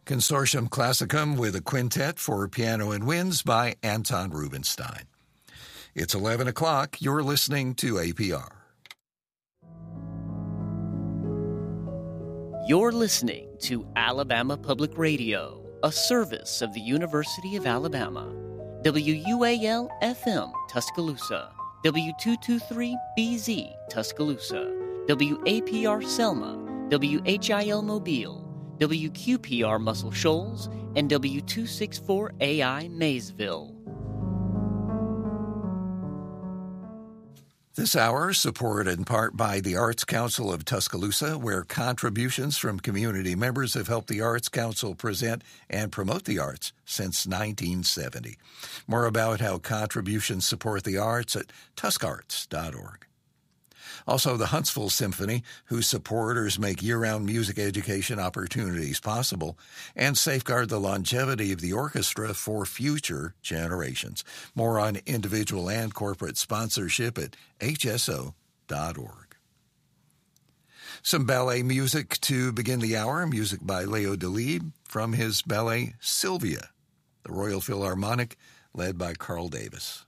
Consortium Classicum with a quintet for piano and winds by Anton Rubinstein. It's 11 o'clock. You're listening to APR. You're listening to Alabama Public Radio, a service of the University of Alabama. WUAL-FM, Tuscaloosa. W223BZ, Tuscaloosa. WAPR Selma. WHIL Mobile. WQPR Muscle Shoals, and W264AI Maysville. This hour is supported in part by the Arts Council of Tuscaloosa, where contributions from community members have helped the Arts Council present and promote the arts since 1970. More about how contributions support the arts at tuscarts.org. Also, the Huntsville Symphony, whose supporters make year-round music education opportunities possible and safeguard the longevity of the orchestra for future generations. More on individual and corporate sponsorship at hso.org. Some ballet music to begin the hour, music by Leo Delibes from his ballet Sylvia, the Royal Philharmonic, led by Carl Davis.